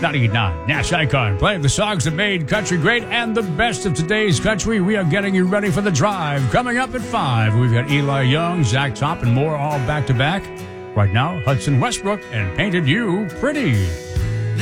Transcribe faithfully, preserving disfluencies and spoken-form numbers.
ninety-nine Nash Icon, playing the songs that made country great and the best of today's country. We are getting you ready for the drive. Coming up at five, we've got Eli Young, Zach Top, and more all back to back. Right now, Hudson Westbrook and Painted You Pretty.